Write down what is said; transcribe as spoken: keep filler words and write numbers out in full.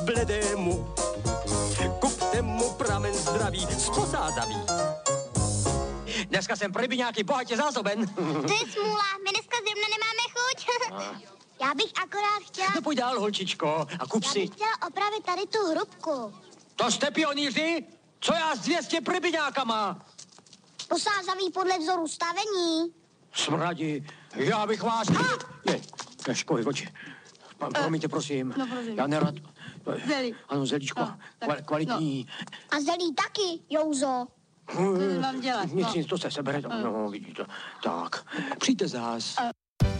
bledému. Kupte mu pramen zdraví, sposázaví. Dneska jsem pro rybiňáky bohatě zásoben. To je smůla, my dneska zrovna nemáme chuť. Já bych akorát chtěla... No pojď dál, holčičko, a kup Já si. bych chtěla opravit tady tu hrubku. To jste pionýři? Co já s dvě stě rybiňákama? Posázaví podle vzoru stavení. Smradi, já bych vás... Je, Kaškovi, oči. Promiňte, prosím. No, prosím. Já nerad... Zelí. Ano, zelíčko, No, tak, kval, kvalitní. A zelí taky, Jouzo. Co mám dělat? Nic, No. nic, to se sebere. No, vidíte. Tak, přijďte zás.